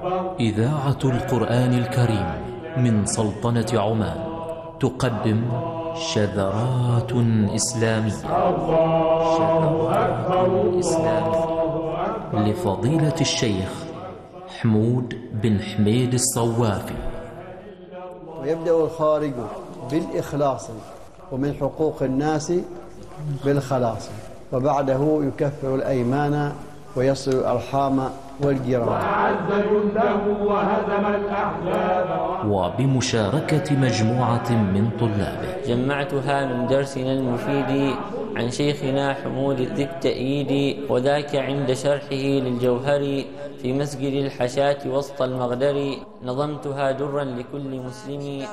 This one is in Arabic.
إذاعة القرآن الكريم من سلطنة عمان تقدم شذرات إسلامية. شذرات إسلامية لفضيلة الشيخ حمود بن حميد الصوافي. ويبدأ الخارج بالإخلاص ومن حقوق الناس بالخلاص، وبعده يكفر الأيمان ويصل الأرحام والجيران، وأعز جنده وهزم الأحزاب. وبمشاركة مجموعة من طلابه جمعتها من درسنا المفيد عن شيخنا حمود ذي التأييد، وذاك عند شرحه للجوهر في مسجد الحشاة وسط المغدر. نظمتها درا لكل مسلم